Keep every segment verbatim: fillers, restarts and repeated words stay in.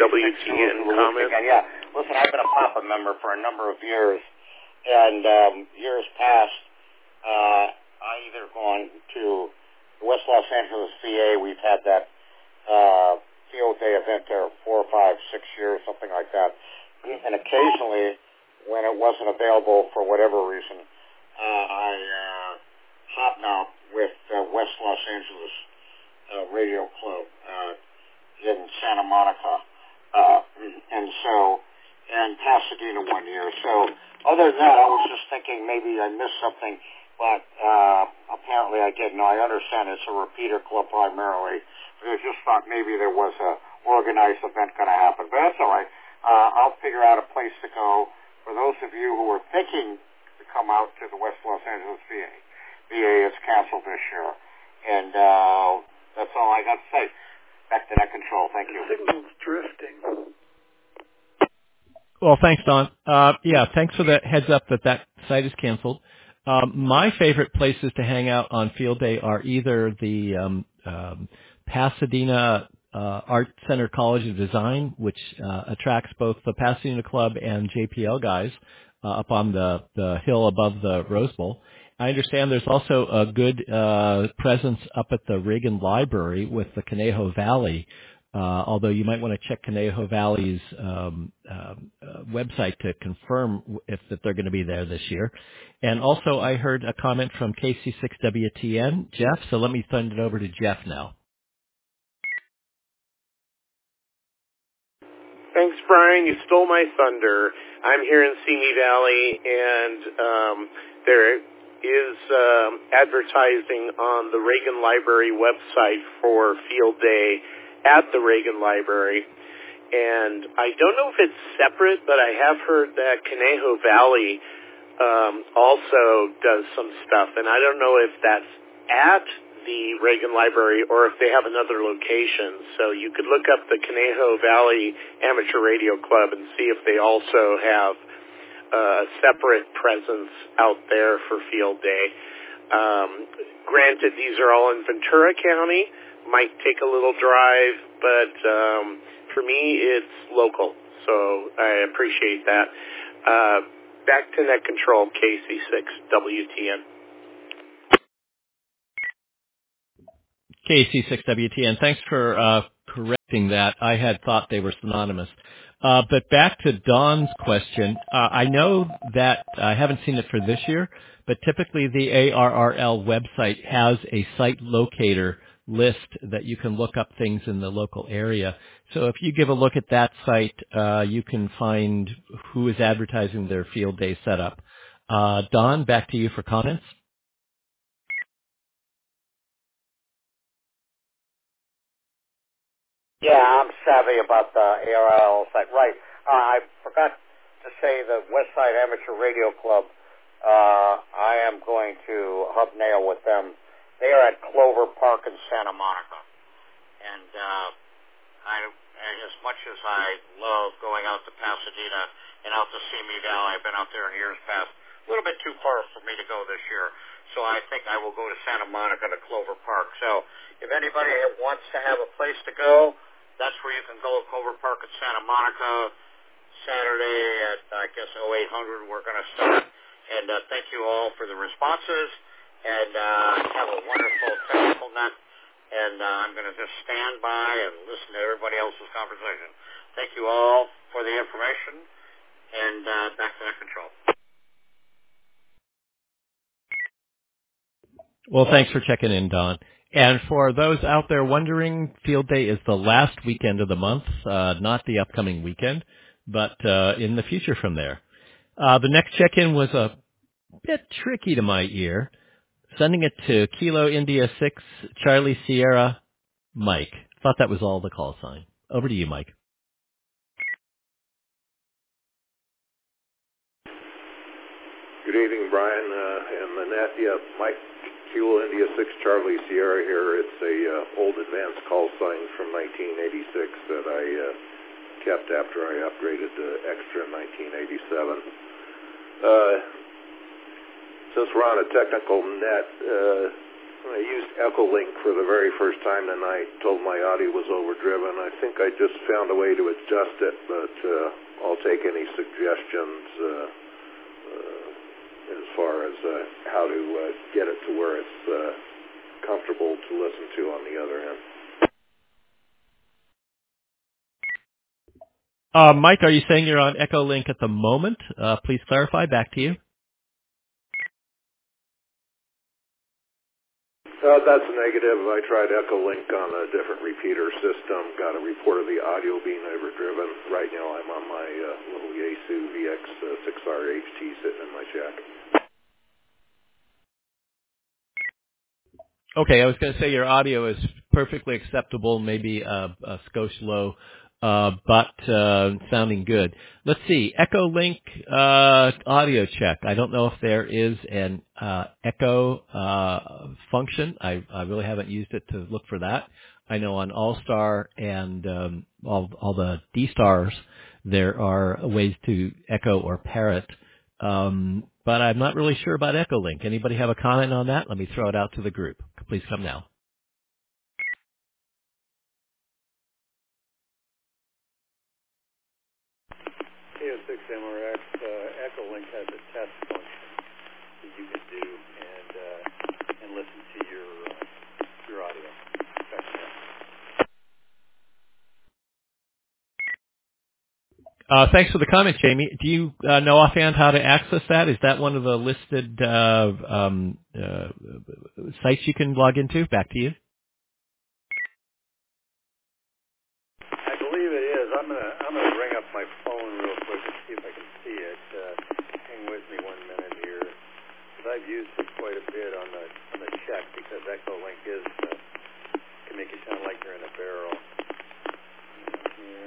W T N comment? Yeah. Listen, I've been a Papa member for a number of years, and um, years past, uh, I either gone to West Los Angeles V A. We've had that uh, field day event there four, five, six years, something like that. And occasionally, when it wasn't available for whatever reason, uh, I uh, hobnobbed with uh, West Los Angeles uh, Radio Club uh, in Santa Monica, uh, and so, and Pasadena one year. So, other than that, I was just thinking maybe I missed something, but uh, apparently I didn't. I understand it's a repeater club primarily, but I just thought maybe there was a organized event going to happen. But that's all right. Uh, I'll figure out a place to go. For those of you who are thinking to come out to the West Los Angeles V A, V A is canceled this year. And uh, that's all I got to say. Back to Net Control. Thank you. The signal's drifting. Well, thanks, Don. Uh, yeah, thanks for the heads up that that site is canceled. Um, my favorite places to hang out on field day are either the um, um, Pasadena uh, Art Center College of Design, which uh, attracts both the Pasadena Club and J P L guys uh, up on the, the hill above the Rose Bowl. I understand there's also a good uh, presence up at the Reagan Library with the Conejo Valley, uh, although you might want to check Conejo Valley's um, uh, uh, website to confirm if that they're going to be there this year. And also I heard a comment from K C six W T N, Jeff, so let me send it over to Jeff now. Thanks, Brian. You stole my thunder. I'm here in Simi Valley, and um, there is um, advertising on the Reagan Library website for Field Day at the Reagan Library. And I don't know if it's separate, but I have heard that Conejo Valley um, also does some stuff. And I don't know if that's at the Reagan Library or if they have another location. So you could look up the Conejo Valley Amateur Radio Club and see if they also have a separate presence out there for Field Day. Um, granted, these are all in Ventura County. Might take a little drive, but um, for me, it's local. So I appreciate that. Uh, back to Net Control, K C six W T N. K C six W T N, thanks for uh, correcting that. I had thought they were synonymous. Uh, but back to Don's question, uh, I know that I haven't seen it for this year, but typically the A R R L website has a site locator list that you can look up things in the local area. So if you give a look at that site, uh, you can find who is advertising their field day setup. Uh, Don, back to you for comments. Yeah, I'm savvy about the A R L site. Right. Uh, I forgot to say the Westside Amateur Radio Club, uh, I am going to hubnail with them. They are at Clover Park in Santa Monica. And uh, I, as much as I love going out to Pasadena and out to Simi Valley, I've been out there in years past, a little bit too far for me to go this year. So I think I will go to Santa Monica to Clover Park. So if anybody wants to have a place to go, that's where you can go at Clover Park at Santa Monica. Saturday at, I guess, oh eight hundred, we're going to start. And uh, thank you all for the responses. And uh, have a wonderful technical net. And uh, I'm going to just stand by and listen to everybody else's conversation. Thank you all for the information. And uh, back to Net Control. Well, thanks for checking in, Don. And for those out there wondering, Field Day is the last weekend of the month, uh, not the upcoming weekend, but uh, in the future from there. Uh, the next check-in was a bit tricky to my ear, sending it to Kilo India six, Charlie Sierra, Mike. Thought that was all the call sign. Over to you, Mike. Good evening, Brian uh, and Lynette. Yeah, Mike. Kilo India six Charlie Sierra here. It's a uh, old advanced call sign from nineteen eighty-six that I uh, kept after I upgraded to Extra in nineteen eighty-seven. Uh, since we're on a technical net, uh, I used Echolink for the very first time tonight. Told my audio was overdriven. I think I just found a way to adjust it, but uh, I'll take any suggestions uh, uh, as far as uh, how to uh, get it to where it's uh, comfortable to listen to on the other end. Uh, Mike, are you saying you're on Echolink at the moment? Uh, please clarify. Back to you. Uh, that's negative. I tried Echolink on a different repeater system. Got a report of the audio being overdriven. Right now I'm on my uh, little Yaesu V X six R H T sitting in my jack. Okay, I was going to say your audio is perfectly acceptable, maybe a, a skosh low, uh, but uh, sounding good. Let's see, Echolink uh, audio check. I don't know if there is an uh, echo uh, function. I, I really haven't used it to look for that. I know on All-Star and um, all, all the D-Stars, there are ways to echo or parrot. Um, but I'm not really sure about Echolink. Anybody have a comment on that? Let me throw it out to the group. Please come now. K O six M R X, uh, Echolink has a test function that you can do and uh, and listen to your uh, your audio. Uh, thanks for the comment, Jamie. Do you uh, know offhand how to access that? Is that one of the listed uh, um, uh, sites you can log into? Back to you. I believe it is. I'm gonna I'm gonna bring up my phone real quick and see if I can see it. Uh, hang with me one minute here, because I've used it quite a bit on the on the check, because Echolink is uh, can make you sound like you're in a barrel. Here.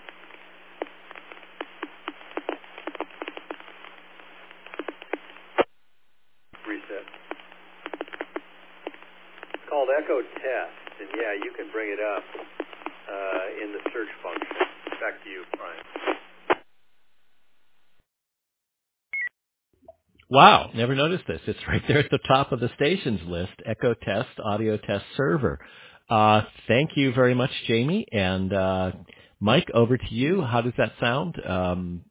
Reset. It's called Echo Test, and yeah, you can bring it up uh, in the search function. Back to you, Brian. Wow, never noticed this. It's right there at the top of the stations list, Echo Test, Audio Test Server. Uh, thank you very much, Jamie. And uh, Mike, over to you. How does that sound? Um,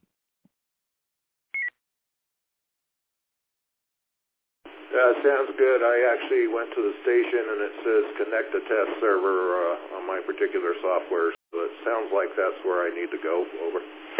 Uh, sounds good. I actually went to the station and it says connect a test server uh, on my particular software. So it sounds like that's where I need to go. Over.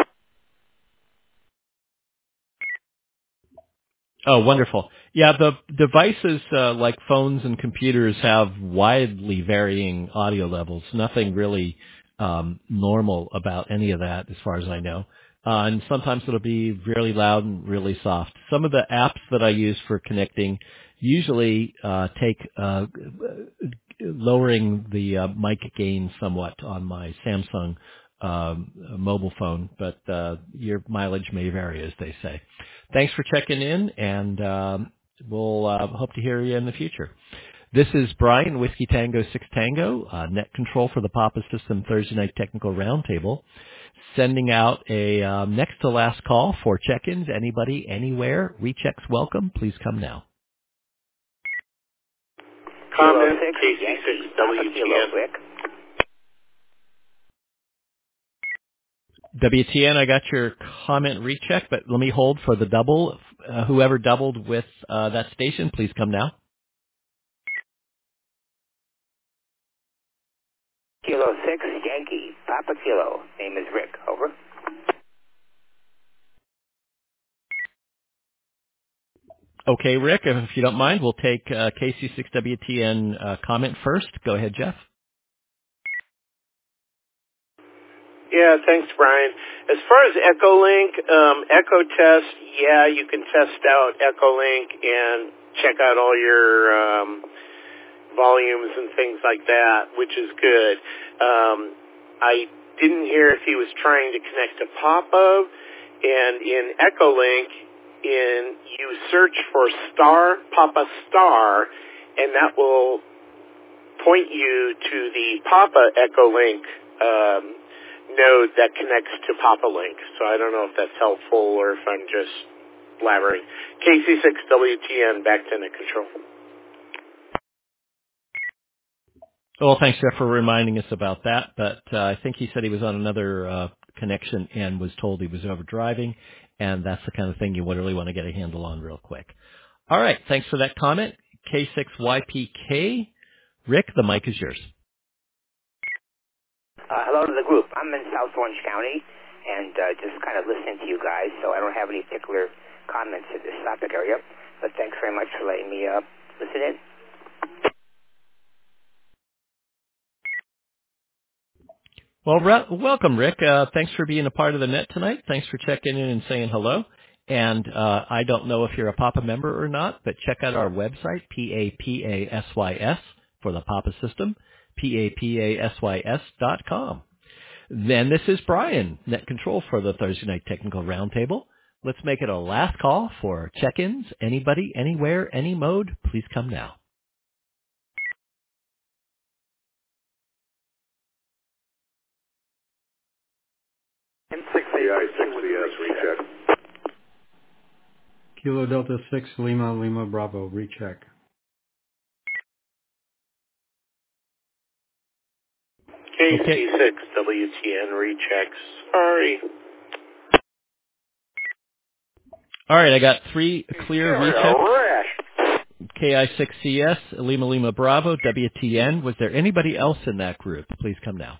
Oh, wonderful. Yeah, the devices uh, like phones and computers have widely varying audio levels. Nothing really um, normal about any of that as far as I know. Uh, and sometimes it'll be really loud and really soft. Some of the apps that I use for connecting usually uh, take uh, lowering the uh, mic gain somewhat on my Samsung um, mobile phone, but uh, your mileage may vary, as they say. Thanks for checking in, and um, we'll uh, hope to hear you in the future. This is Brian, Whiskey Tango six Tango, uh, Net Control for the Papa System Thursday Night Technical Roundtable, sending out a um, next to last call for check-ins. Anybody, anywhere, rechecks welcome. Please come now. Comment, K C six W T N. W T N, I got your comment recheck, but let me hold for the double. Uh, whoever doubled with uh, that station, please come now. Kilo six, Yankee, Papa Kilo. Name is Rick. Over. Okay, Rick, if you don't mind, we'll take uh, K C six W T N uh, comment first. Go ahead, Jeff. Yeah, thanks, Brian. As far as Echolink, um, Echo Test, yeah, you can test out Echolink and check out all your um, volumes and things like that, which is good. Um, I didn't hear if he was trying to connect to Papa, and in Echolink, in you search for star Papa star, and that will point you to the Papa Echolink um, node that connects to Papa Link. So I don't know if that's helpful or if I'm just blabbering. K C six W T N, back to Net Control. Well, thanks, Jeff, for reminding us about that. But uh, I think he said he was on another uh, connection and was told he was over driving, and that's the kind of thing you really want to get a handle on real quick. All right, thanks for that comment. K six Y P K. Rick, the mic is yours. Uh, hello to the group. I'm in South Orange County and uh, just kind of listening to you guys, so I don't have any particular comments at this topic area, but thanks very much for letting me uh, listen in. Well, re- welcome, Rick. Uh, thanks for being a part of the net tonight. Thanks for checking in and saying hello. And uh, I don't know if you're a Papa member or not, but check out our website, P A P A S Y S, for the Papa system, P A P A S Y S dot com. Then this is Brian, Net Control for the Thursday Night Technical Roundtable. Let's make it a last call for check-ins. Anybody, anywhere, any mode, please come now. N six A I six C S recheck. Kilo Delta six Lima Lima Bravo recheck. K C six W T N rechecks. Sorry. All right, I got three clear rechecks. K I six C S, Lima Lima Bravo, W T N. Was there anybody else in that group? Please come now.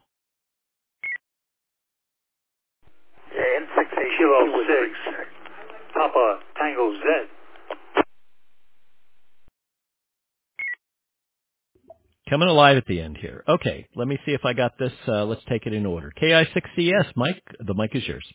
N six A Kilo six Papa Tango Z. Coming alive at the end here. Okay, let me see if I got this. Uh, let's take it in order. K I six C S, Mike, the mic is yours.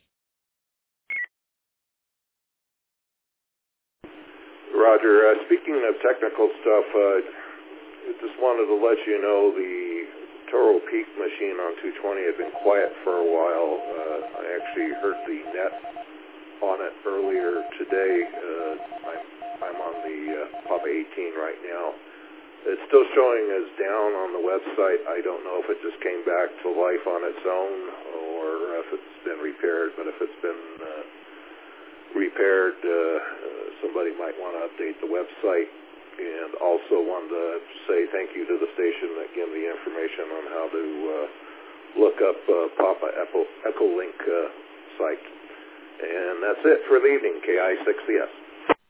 Roger. Uh, speaking of technical stuff, uh, just wanted to let you know the Toro Peak machine on two twenty had been quiet for a while. Uh, I actually heard the net on it earlier today. Uh, I'm, I'm on the uh, Papa eighteen right now. It's still showing as down on the website. I don't know if it just came back to life on its own or if it's been repaired, but if it's been uh, repaired, uh, uh, somebody might want to update the website. And also wanted to say thank you to the station that gave me the information on how to uh, look up uh, Papa Echo, Echolink uh, site. And that's it for the evening, K I six C S.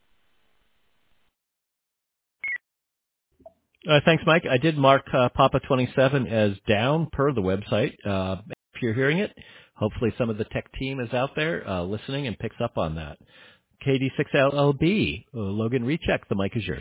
Uh, thanks, Mike. I did mark uh, Papa twenty-seven as down per the website. Uh, if you're hearing it, hopefully some of the tech team is out there uh, listening and picks up on that. K D six L L B, uh, Logan Recheck, the mic is yours.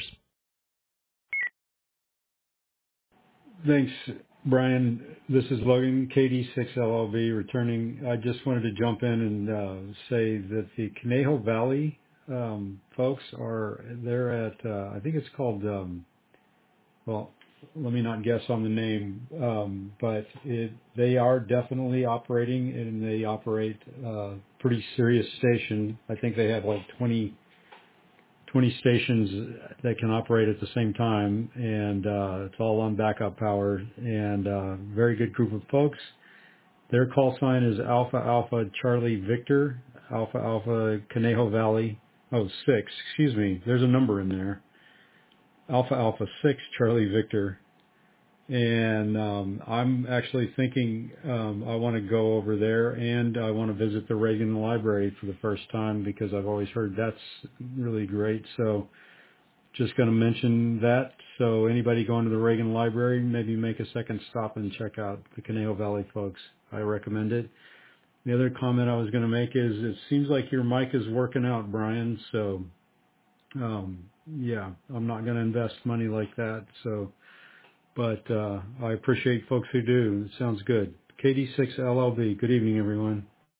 Thanks, Brian. This is Logan, K D six L L B, returning. I just wanted to jump in and uh, say that the Conejo Valley um, folks are, they're at, uh, I think it's called, um, well, let me not guess on the name, um, but it, they are definitely operating, and they operate a pretty serious station. I think they have like twenty, twenty stations that can operate at the same time, and uh, it's all on backup power, and uh, very good group of folks. Their call sign is Alpha Alpha Charlie Victor, Alpha Alpha Conejo Valley, oh, six, excuse me, there's a number in there. Alpha Alpha six Charlie Victor. And um, I'm actually thinking um, I want to go over there, and I want to visit the Reagan Library for the first time because I've always heard that's really great. So just going to mention that. So anybody going to the Reagan Library, maybe make a second stop and check out the Conejo Valley folks. I recommend it. The other comment I was going to make is it seems like your mic is working out, Brian. So um, yeah, I'm not going to invest money like that. So. But uh, I appreciate folks who do. It sounds good. K D six L L B. Good evening, everyone.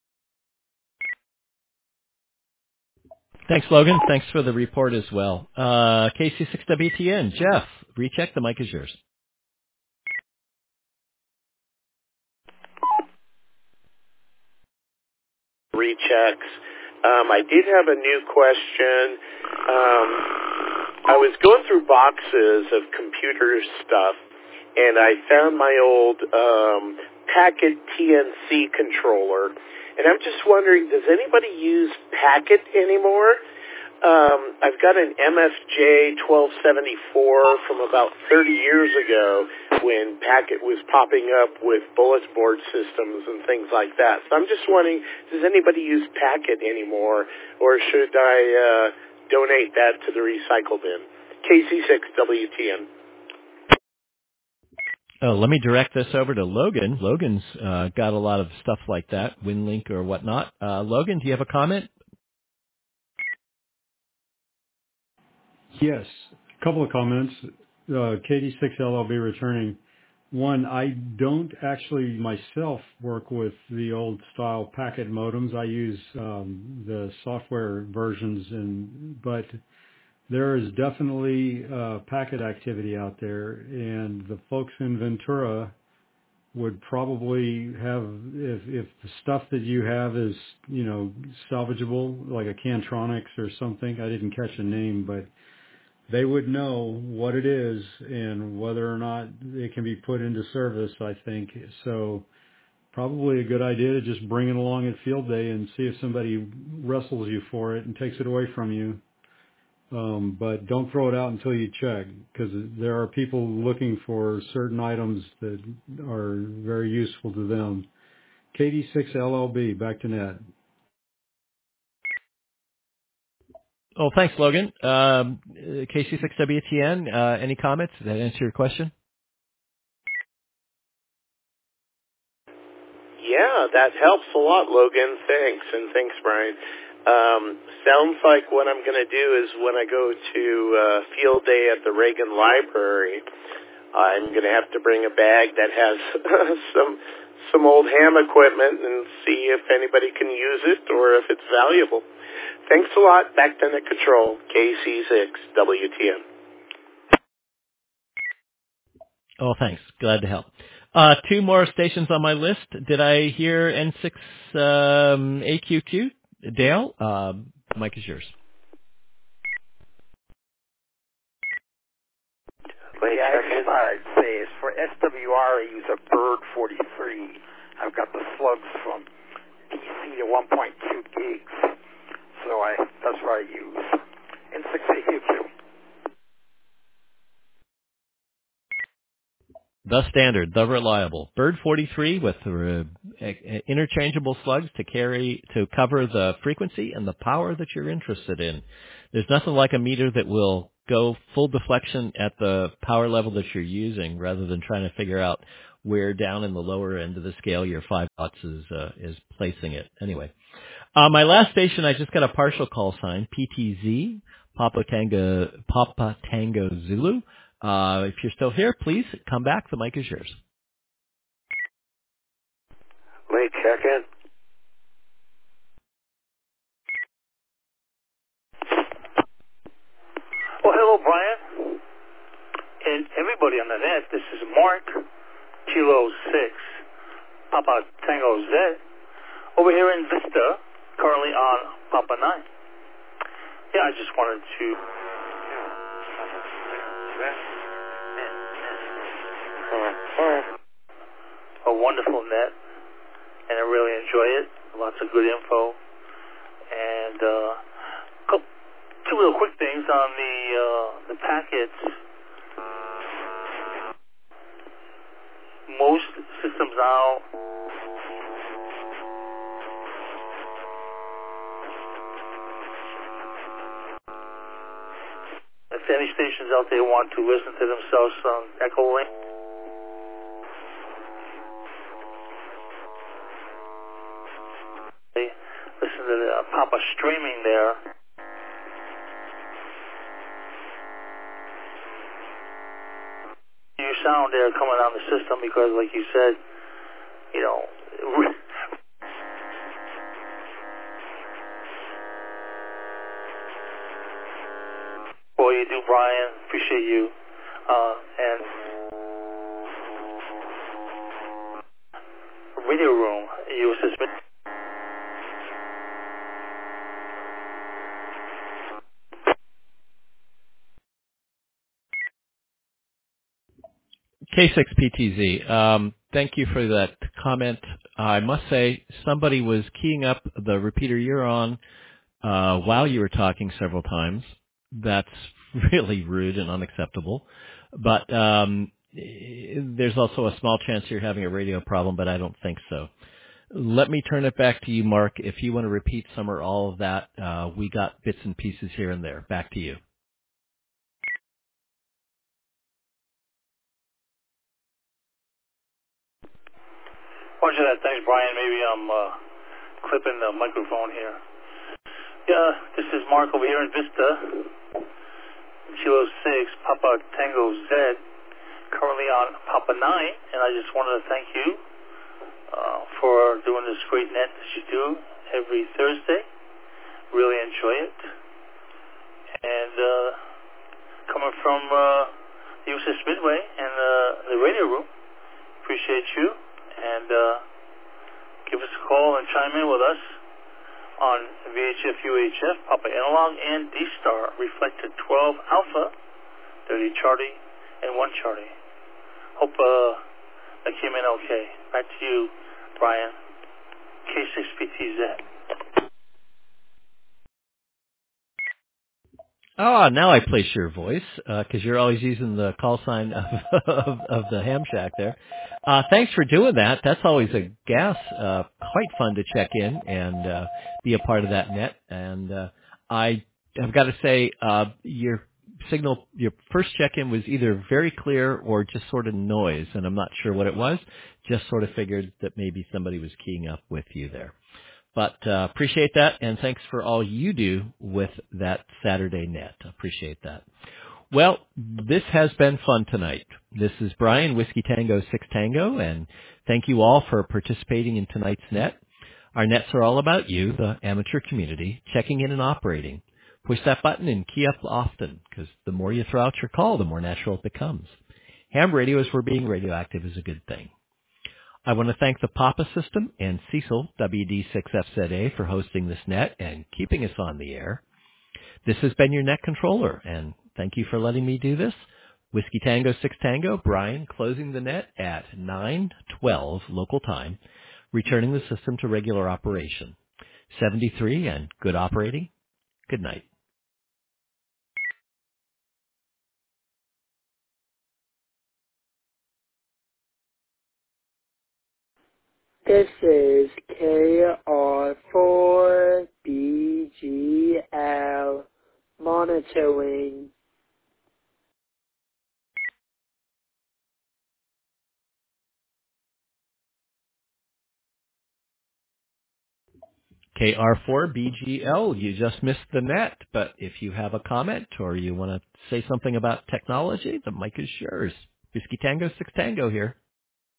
Thanks, Logan. Thanks for the report as well. Uh, K C six W T N. Jeff, recheck. The mic is yours. Rechecks. Um, I did have a new question. Um, I was going through boxes of computer stuff, and I found my old um, Packet T N C controller, and I'm just wondering, does anybody use Packet anymore? Um, I've got an M S J twelve seventy-four from about thirty years ago when Packet was popping up with bulletin board systems and things like that. So I'm just wondering, does anybody use Packet anymore, or should I uh, donate that to the recycle bin? K C six W T N. Oh, let me direct this over to Logan. Logan's uh, got a lot of stuff like that, WinLink or whatnot. Uh, Logan, do you have a comment? Yes, a couple of comments. Uh, K D six L L B returning. One, I don't actually myself work with the old style packet modems. I use um, the software versions, and but there is definitely uh, packet activity out there, and the folks in Ventura would probably have, if, if the stuff that you have is, you know, salvageable, like a Cantronics or something. I didn't catch a name, but they would know what it is and whether or not it can be put into service, I think. So probably a good idea to just bring it along at field day and see if somebody wrestles you for it and takes it away from you. Um, but don't throw it out until you check, because there are people looking for certain items that are very useful to them. K D six L L B, back to Ned. Oh, thanks, Logan. Um, K C six W T N, uh, any comments? Did that answer your question? Yeah, that helps a lot, Logan. Thanks, and thanks, Brian. Um, sounds like what I'm going to do is when I go to uh, field day at the Reagan Library, I'm going to have to bring a bag that has some some old ham equipment and see if anybody can use it or if it's valuable. Thanks a lot. Back to Net Control, K C six W T N. Oh, thanks. Glad to help. Uh, two more stations on my list. Did I hear N six um, A Q Q? Dale, um, the mic is yours. Yeah, I'd say is for S W R, I use a Bird forty-three. I've got the slugs from D C to one point two gigs, so I that's what I use. N six A Q Q. The standard, the reliable. Bird forty-three with uh, interchangeable slugs to carry, to cover the frequency and the power that you're interested in. There's nothing like a meter that will go full deflection at the power level that you're using, rather than trying to figure out where down in the lower end of the scale your five watts is, uh, is placing it. Anyway, uh, my last station, I just got a partial call sign, P T Z, Papa Tango, Papa Tango Zulu. Uh, if you're still here, please come back. The mic is yours. Late check-in. Well, hello, Brian, and everybody on the net. This is Mark, Kilo six, Papa Tango Z, over here in Vista, currently on Papa nine. Yeah, I just wanted to... a wonderful net, and I really enjoy it. Lots of good info, and uh, couple, two real quick things on the uh, the packets. Most systems now if any stations out there want to listen to themselves on Echolink, listen to the uh, Papa streaming there. Your sound there coming on the system because, like you said, you know, well, you do, Brian. Appreciate you. Uh, and radio room, you assist me. K six P T Z, um, thank you for that comment. I must say, somebody was keying up the repeater you're on uh, while you were talking several times. That's really rude and unacceptable. But um, there's also a small chance you're having a radio problem, but I don't think so. Let me turn it back to you, Mark. If you want to repeat some or all of that, uh, we got bits and pieces here and there. Back to you. Roger that. Thanks, Brian. Maybe I'm uh, clipping the microphone here. Yeah, this is Mark over here in Vista. Kilo six, Papa Tango Z, currently on Papa nine, and I just wanted to thank you uh, for doing this great net that you do every Thursday. Really enjoy it. And uh, coming from uh, the U S S Midway and uh, the radio room, appreciate you. And uh, give us a call and chime in with us on V H F U H F, Papa Analog, and D-Star, reflected twelve Alpha, thirty Charlie, and one Charlie. Hope uh, that came in okay. Back to you, Brian. K six P T Z. Ah, now I place your voice, because uh, you're always using the call sign of, of, of the ham shack there. Uh, thanks for doing that. That's always a gas. Uh, quite fun to check in and uh, be a part of that net. And uh, I have got to say, uh, your signal, your first check-in was either very clear or just sort of noise, and I'm not sure what it was. Just sort of figured that maybe somebody was keying up with you there. But uh, appreciate that, and thanks for all you do with that Saturday net. Appreciate that. Well, this has been fun tonight. This is Brian, Whiskey Tango six Tango, and thank you all for participating in tonight's net. Our nets are all about you, the amateur community, checking in and operating. Push that button and key up often, because the more you throw out your call, the more natural it becomes. Ham radio, as we're being radioactive, is a good thing. I want to thank the Papa System and Cecil, W D six F Z A, for hosting this net and keeping us on the air. This has been your net controller, and thank you for letting me do this. Whiskey Tango six Tango, Brian, closing the net at nine twelve local time, returning the system to regular operation. seventy-three, and good operating. Good night. This is K R four B G L monitoring. K R four B G L, you just missed the net, but if you have a comment or you want to say something about technology, the mic is yours. Whiskey Tango six Tango here.